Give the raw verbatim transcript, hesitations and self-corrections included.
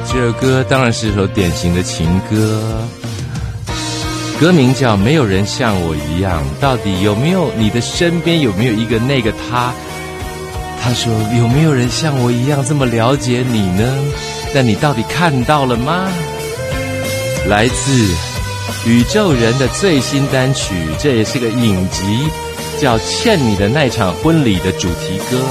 这首歌当然是首典型的情歌，歌名叫《没有人像我一样》。到底有没有你的身边有没有一个那个他？他说有没有人像我一样这么了解你呢？但你到底看到了吗？来自宇宙人的最新单曲，这也是个影集，叫《欠你的那场婚礼》的主题歌。